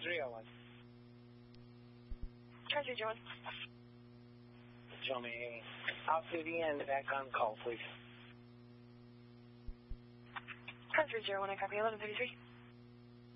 301. Car 301. Show me off-duty and back on call, please. Car 301, I copy 1133.